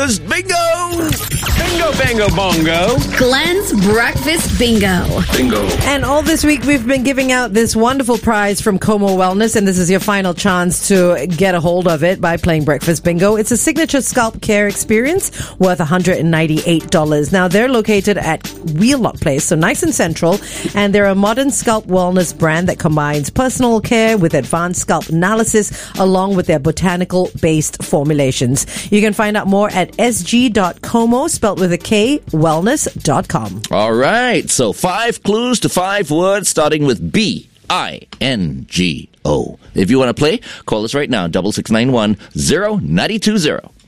Breakfast Bingo! Bingo, bango, bongo. Glenn's Breakfast Bingo. Bingo. And all this week, we've been giving out this wonderful prize from Como Wellness, and this is your final chance to get a hold of it by playing Breakfast Bingo. It's a signature scalp care experience worth $198. Now, they're located at Wheelock Place, so nice and central, and they're a modern scalp wellness brand that combines personal care with advanced scalp analysis along with their botanical-based formulations. You can find out more at sg.como, spelled with a K, wellness.com. All right, so 5 clues to 5 words starting with B-I-N-G-O. If you want to play, call us right now, 6691-0920.